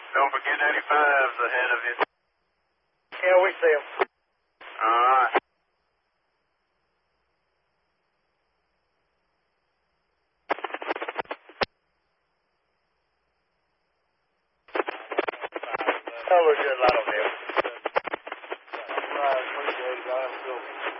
Don't forget 85's ahead of you. Yeah, we see him. All right. Oh, we're good. I don't know. Right, appreciate it. I have a good one.